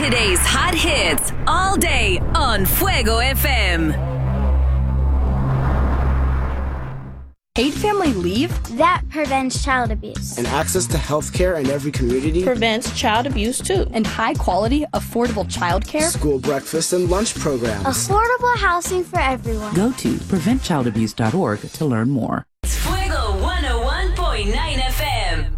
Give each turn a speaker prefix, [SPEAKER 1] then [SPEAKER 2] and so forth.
[SPEAKER 1] Today's hot hits all day on Fuego FM.
[SPEAKER 2] Paid family leave?
[SPEAKER 3] That prevents child abuse.
[SPEAKER 4] And access to health care in every community
[SPEAKER 5] prevents child abuse too.
[SPEAKER 2] And high quality, affordable child care?
[SPEAKER 4] School breakfast and lunch programs.
[SPEAKER 3] Affordable housing for everyone.
[SPEAKER 6] Go to preventchildabuse.org to learn more.